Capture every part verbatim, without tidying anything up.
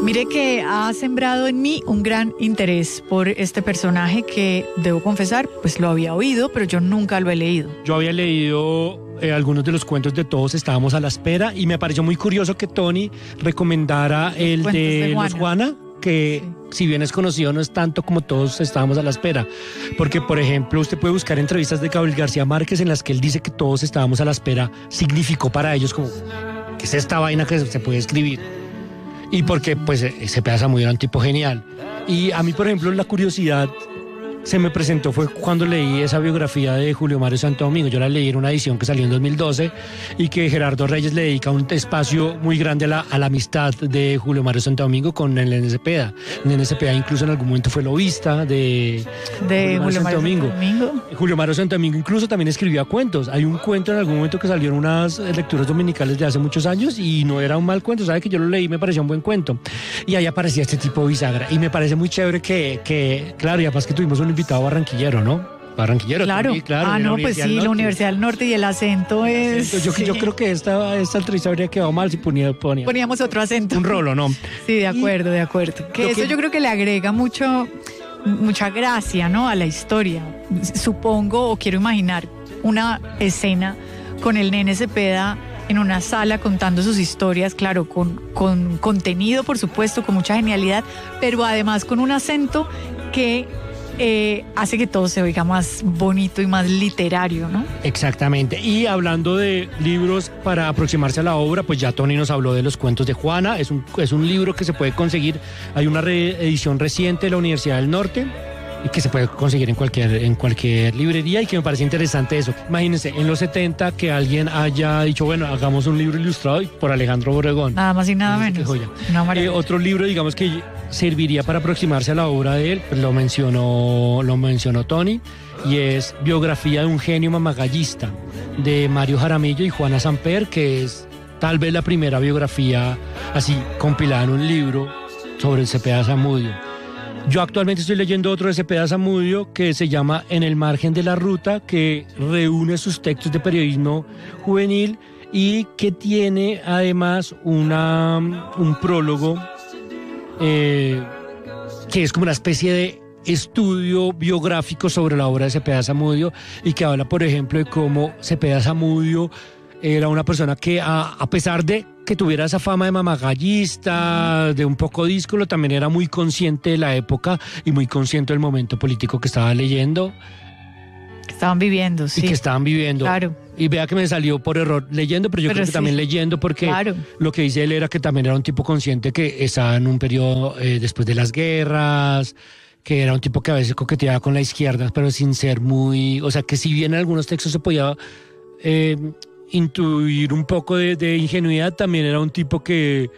Mire que ha sembrado en mí un gran interés por este personaje que, debo confesar, pues lo había oído, pero yo nunca lo he leído. Yo había leído eh, algunos de los cuentos de Todos estábamos a la espera y me pareció muy curioso que Tony recomendara el de, de Los Juana, que sí, si bien es conocido no es tanto como Todos estábamos a la espera, porque por ejemplo usted puede buscar entrevistas de Gabriel García Márquez en las que él dice que Todos estábamos a la espera significó para ellos como que es esta vaina que se puede escribir. Y porque pues ese pedazo muy era un tipo genial. Y a mí, por ejemplo, la curiosidad se me presentó fue cuando leí esa biografía de Julio Mario Santo Domingo. Yo la leí en una edición que salió en dos mil doce y que Gerardo Reyes le dedica un espacio muy grande a la, a la amistad de Julio Mario Santo Domingo con el Nene Cepeda. El Nene Cepeda incluso en algún momento fue lobista de, de Julio Mario Santo Domingo. Domingo. Julio Mario Santo Domingo incluso también escribía cuentos. Hay un cuento en algún momento que salió en unas lecturas dominicales de hace muchos años y no era un mal cuento, sabe que yo lo leí y me pareció un buen cuento. Y ahí aparecía este tipo de bisagra y me parece muy chévere que, que claro, y además que tuvimos un invitado barranquillero, ¿no? Barranquillero. Claro, también, claro. Ah, no, pues sí, la Universidad del Norte y el acento es... Yo, sí. yo creo que esta, esta entrevista habría quedado mal si ponía, ponía poníamos otro acento. Un rolo, ¿no? Sí, de acuerdo, y de acuerdo. Que eso que... yo creo que le agrega mucho, mucha gracia, ¿no? A la historia. Supongo, o quiero imaginar, una escena con el Nene Cepeda en una sala contando sus historias, claro, con, con contenido, por supuesto, con mucha genialidad, pero además con un acento que eh, hace que todo se oiga más bonito y más literario, ¿no? Exactamente. Y hablando de libros para aproximarse a la obra, pues ya Tony nos habló de los cuentos de Juana. Es un, es un libro que se puede conseguir. Hay una reedición reciente de la Universidad del Norte y que se puede conseguir en cualquier, en cualquier librería y que me parece interesante eso. Imagínense, en los setenta que alguien haya dicho, bueno, hagamos un libro ilustrado por Alejandro Obregón. Nada más y nada menos. No, eh, otro libro, digamos, que serviría para aproximarse a la obra de él, lo mencionó, lo mencionó Tony, y es Biografía de un genio mamagallista, de Mario Jaramillo y Juana Samper, que es tal vez la primera biografía así compilada en un libro sobre el Cepeda Zamudio. Yo actualmente estoy leyendo otro de Cepeda Zamudio que se llama En el margen de la ruta, que reúne sus textos de periodismo juvenil y que tiene además una, un prólogo eh, que es como una especie de estudio biográfico sobre la obra de Cepeda Zamudio y que habla, por ejemplo, de cómo Cepeda Zamudio era una persona que a, a pesar de que tuviera esa fama de mamagallista, de un poco díscolo, también era muy consciente de la época y muy consciente del momento político que estaba leyendo. Que estaban viviendo, sí. Y que estaban viviendo. Claro. Y vea que me salió por error leyendo, pero yo pero creo que sí. también leyendo, porque claro. Lo que dice él era que también era un tipo consciente que estaba en un periodo eh, después de las guerras, que era un tipo que a veces coqueteaba con la izquierda, pero sin ser muy... O sea, que si bien en algunos textos se podía... Eh, intuir un poco de, de ingenuidad, también era un tipo que,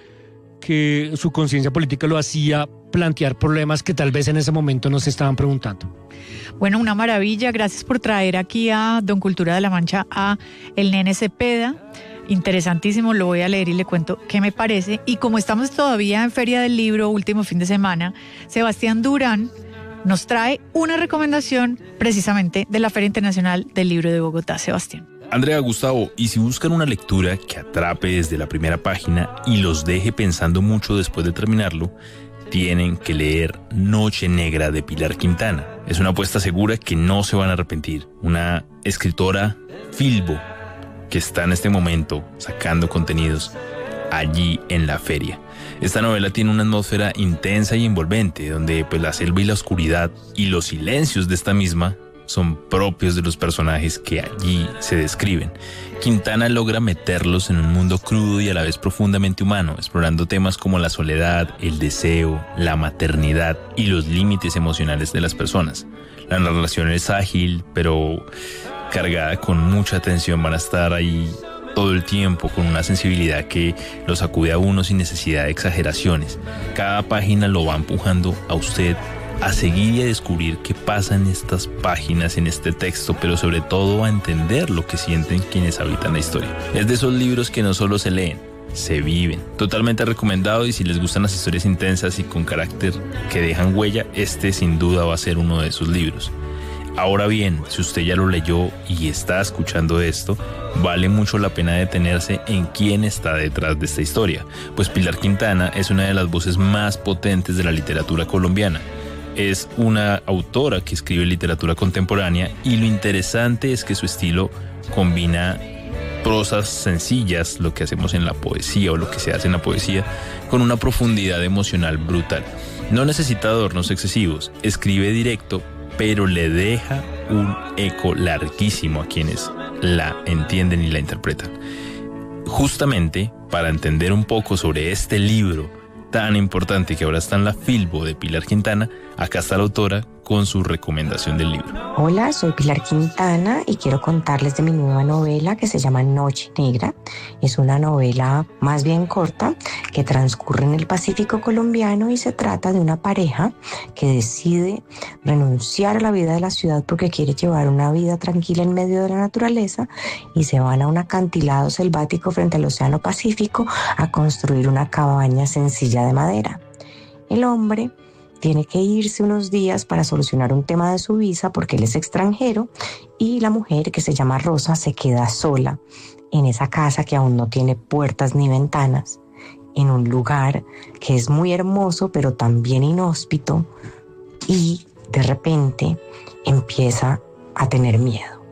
que su conciencia política lo hacía plantear problemas que tal vez en ese momento no se estaban preguntando. Bueno, una maravilla, gracias por traer aquí a Don Cultura de la Mancha a el Nene Cepeda, interesantísimo, lo voy a leer y le cuento qué me parece. Y como estamos todavía en Feria del Libro, último fin de semana, Sebastián Durán nos trae una recomendación precisamente de la Feria Internacional del Libro de Bogotá. Sebastián. Andrea, Gustavo, y si buscan una lectura que atrape desde la primera página y los deje pensando mucho después de terminarlo, tienen que leer Noche Negra de Pilar Quintana. Es una apuesta segura que no se van a arrepentir. Una escritora filbo que está en este momento sacando contenidos allí en la feria. Esta novela tiene una atmósfera intensa y envolvente, donde pues la selva y la oscuridad y los silencios de esta misma son propios de los personajes que allí se describen. Quintana logra meterlos en un mundo crudo y a la vez profundamente humano, explorando temas como la soledad, el deseo, la maternidad y los límites emocionales de las personas. La narración es ágil, pero cargada con mucha atención. Van a estar ahí todo el tiempo con una sensibilidad que los acude a uno sin necesidad de exageraciones. Cada página lo va empujando a usted a seguir y a descubrir qué pasa en estas páginas, en este texto, pero sobre todo a entender lo que sienten quienes habitan la historia. Es de esos libros que no solo se leen, se viven. Totalmente recomendado, y si les gustan las historias intensas y con carácter que dejan huella, este sin duda va a ser uno de esos libros. Ahora bien, si usted ya lo leyó y está escuchando esto, vale mucho la pena detenerse en quién está detrás de esta historia, pues Pilar Quintana es una de las voces más potentes de la literatura colombiana. Es una autora que escribe literatura contemporánea y lo interesante es que su estilo combina prosas sencillas, lo que hacemos en la poesía o lo que se hace en la poesía, con una profundidad emocional brutal. No necesita adornos excesivos, escribe directo, pero le deja un eco larguísimo a quienes la entienden y la interpretan. Justamente para entender un poco sobre este libro tan importante que ahora está en la Filbo de Pilar Quintana, acá está la autora con su recomendación del libro. Hola, soy Pilar Quintana y quiero contarles de mi nueva novela que se llama Noche Negra. Es una novela más bien corta que transcurre en el Pacífico colombiano y se trata de una pareja que decide renunciar a la vida de la ciudad porque quiere llevar una vida tranquila en medio de la naturaleza y se van a un acantilado selvático frente al Océano Pacífico a construir una cabaña sencilla de madera. El hombre tiene que irse unos días para solucionar un tema de su visa porque él es extranjero y la mujer, que se llama Rosa, se queda sola en esa casa que aún no tiene puertas ni ventanas, en un lugar que es muy hermoso pero también inhóspito, y de repente empieza a tener miedo.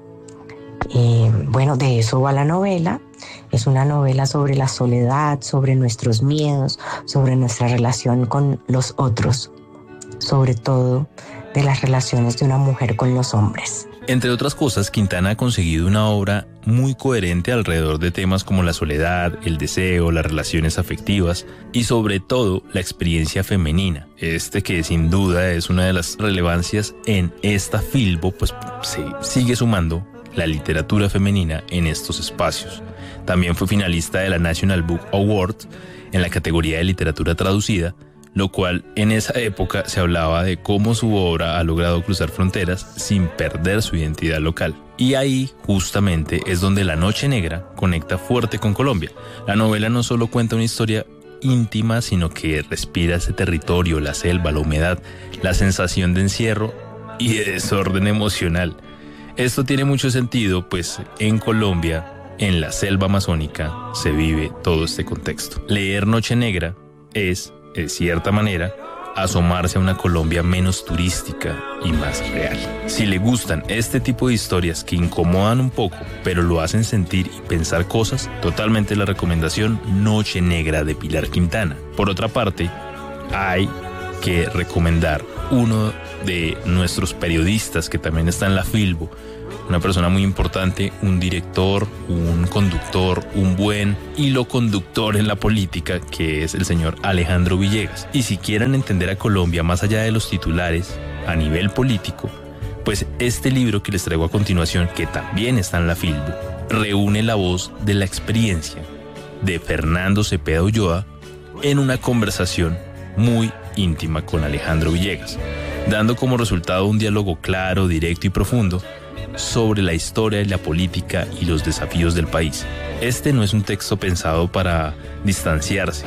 Eh, bueno, de eso va la novela. Es una novela sobre la soledad, sobre nuestros miedos, sobre nuestra relación con los otros, sobre todo de las relaciones de una mujer con los hombres. Entre otras cosas, Quintana ha conseguido una obra muy coherente alrededor de temas como la soledad, el deseo, las relaciones afectivas y sobre todo la experiencia femenina. Este que sin duda es una de las relevancias en esta Filbo, pues se sigue sumando la literatura femenina en estos espacios. También fue finalista de la National Book Award en la categoría de literatura traducida, lo cual en esa época se hablaba de cómo su obra ha logrado cruzar fronteras sin perder su identidad local. Y ahí justamente es donde La Noche Negra conecta fuerte con Colombia. La novela no solo cuenta una historia íntima, sino que respira ese territorio, la selva, la humedad, la sensación de encierro y de desorden emocional. Esto tiene mucho sentido, pues en Colombia, en la selva amazónica, se vive todo este contexto. Leer Noche Negra es, de cierta manera, asomarse a una Colombia menos turística y más real. Si le gustan este tipo de historias que incomodan un poco, pero lo hacen sentir y pensar cosas, totalmente la recomendación Noche Negra de Pilar Quintana. Por otra parte, hay que recomendar uno de nuestros periodistas que también está en la Filbo, una persona muy importante, un director, un conductor, un buen hilo conductor en la política, que es el señor Alejandro Villegas. Y si quieren entender a Colombia más allá de los titulares, a nivel político, pues este libro que les traigo a continuación, que también está en la Filbo, reúne la voz de la experiencia de Fernando Cepeda Ulloa en una conversación muy íntima con Alejandro Villegas, dando como resultado un diálogo claro, directo y profundo sobre la historia y la política y los desafíos del país. Este no es un texto pensado para distanciarse,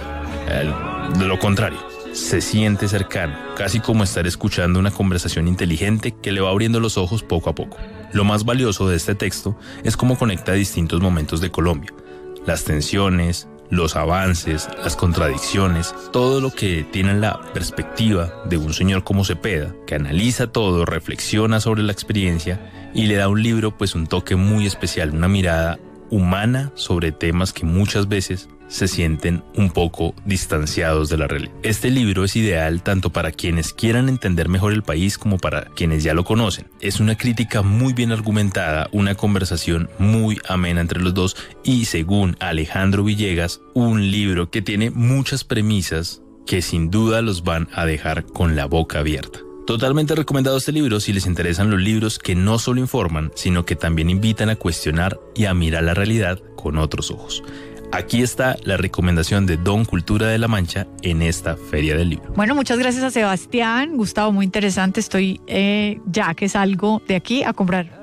de lo contrario, se siente cercano, casi como estar escuchando una conversación inteligente que le va abriendo los ojos poco a poco. Lo más valioso de este texto es cómo conecta distintos momentos de Colombia, las tensiones, los avances, las contradicciones, todo lo que tiene la perspectiva de un señor como Cepeda, que analiza todo, reflexiona sobre la experiencia y le da a un libro pues un toque muy especial, una mirada humana sobre temas que muchas veces se sienten un poco distanciados de la realidad. Este libro es ideal tanto para quienes quieran entender mejor el país como para quienes ya lo conocen. Es una crítica muy bien argumentada, una conversación muy amena entre los dos y, según Alejandro Villegas, un libro que tiene muchas premisas que sin duda los van a dejar con la boca abierta. Totalmente recomendado este libro si les interesan los libros que no solo informan, sino que también invitan a cuestionar y a mirar la realidad con otros ojos. Aquí está la recomendación de Don Cultura de la Mancha en esta Feria del Libro. Bueno, muchas gracias a Sebastián. Gustavo, muy interesante. Estoy eh, ya que salgo de aquí a comprar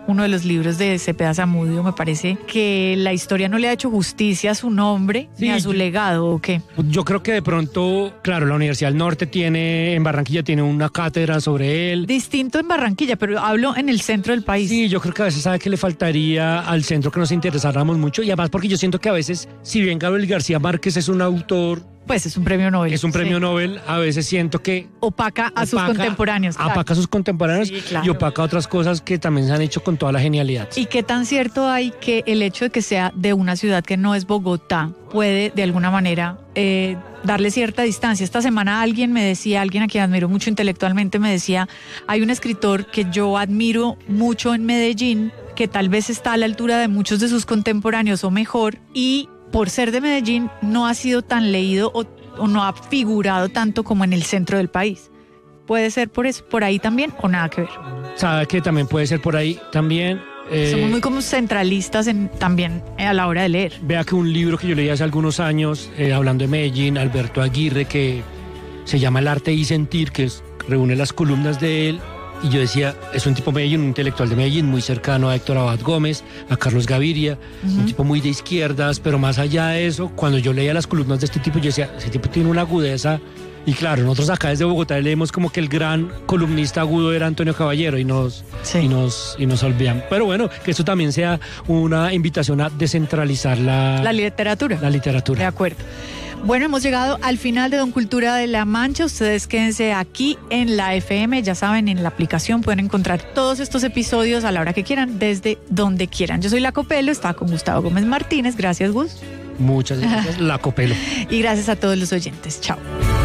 uno de los libros de Cepeda Zamudio. Me parece que la historia no le ha hecho justicia a su nombre sí, ni a su yo, legado, ¿o qué? Yo creo que de pronto, claro, la Universidad del Norte tiene, en Barranquilla tiene una cátedra sobre él. Distinto en Barranquilla, pero hablo en el centro del país. Sí, yo creo que a veces sabe que le faltaría al centro que nos interesáramos mucho, y además porque yo siento que a veces, si bien Gabriel García Márquez es un autor... Pues es un premio Nobel. Es un premio sí. Nobel, a veces siento que... Opaca a opaca, sus contemporáneos. Claro. Opaca a sus contemporáneos sí, claro. Y opaca a otras cosas que también se han hecho con toda la genialidad. ¿Y qué tan cierto hay que el hecho de que sea de una ciudad que no es Bogotá puede de alguna manera eh, darle cierta distancia? Esta semana alguien me decía, alguien a quien admiro mucho intelectualmente me decía, hay un escritor que yo admiro mucho en Medellín, que tal vez está a la altura de muchos de sus contemporáneos o mejor, y por ser de Medellín no ha sido tan leído o, o no ha figurado tanto como en el centro del país. ¿Puede ser por eso, por ahí también, o nada que ver? Sabe que también puede ser por ahí también. Eh, Somos muy como centralistas en, también a la hora de leer. Vea que un libro que yo leí hace algunos años, eh, hablando de Medellín, Alberto Aguirre, que se llama El arte y sentir, que es, reúne las columnas de él. Y yo decía, es un tipo Medellín, un intelectual de Medellín, muy cercano a Héctor Abad Gómez, a Carlos Gaviria, uh-huh. un tipo muy de izquierdas, pero más allá de eso, cuando yo leía las columnas de este tipo, yo decía, ese tipo tiene una agudeza. Y claro, nosotros acá desde Bogotá leemos como que el gran columnista agudo era Antonio Caballero y nos, sí. y nos, y nos olvidamos. Pero bueno, que esto también sea una invitación a descentralizar la, la literatura. La literatura. De acuerdo. Bueno, hemos llegado al final de Don Cultura de la Mancha. Ustedes quédense aquí en la F M. Ya saben, en la aplicación pueden encontrar todos estos episodios a la hora que quieran, desde donde quieran. Yo soy La Copelo, estaba con Gustavo Gómez Martínez. Gracias, Gus. Muchas gracias, La Copelo. Y gracias a todos los oyentes. Chao.